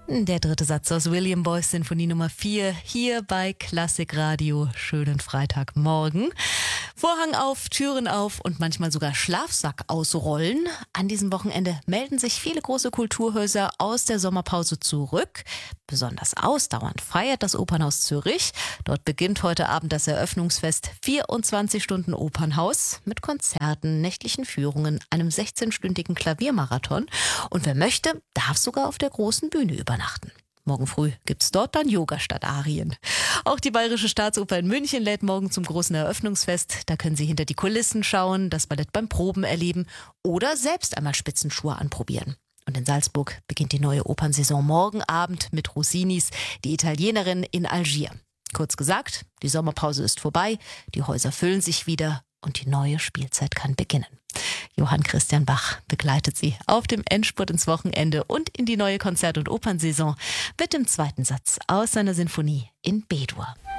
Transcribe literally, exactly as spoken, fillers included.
Der dritte Satz aus William Boyce Sinfonie Nummer vier, hier bei Klassikradio. Schönen Freitagmorgen. Vorhang auf, Türen auf und manchmal sogar Schlafsack ausrollen. An diesem Wochenende melden sich viele große Kulturhäuser aus der Sommerpause zurück. Besonders ausdauernd feiert das Opernhaus Zürich. Dort beginnt heute Abend das Eröffnungsfest vierundzwanzig Stunden Opernhaus mit Konzerten, nächtlichen Führungen, einem sechzehnstündigen Klaviermarathon. Und wer möchte, darf sogar auf der großen Bühne übernachten. Morgen früh gibt's dort dann Yoga statt Arien. Auch die Bayerische Staatsoper in München lädt morgen zum großen Eröffnungsfest. Da können Sie hinter die Kulissen schauen, das Ballett beim Proben erleben oder selbst einmal Spitzenschuhe anprobieren. Und in Salzburg beginnt die neue Opernsaison morgen Abend mit Rossinis Die Italienerin in Algier. Kurz gesagt, die Sommerpause ist vorbei, die Häuser füllen sich wieder und die neue Spielzeit kann beginnen. Johann Christian Bach begleitet Sie auf dem Endspurt ins Wochenende und in die neue Konzert- und Opernsaison mit dem zweiten Satz aus seiner Sinfonie in B-Dur.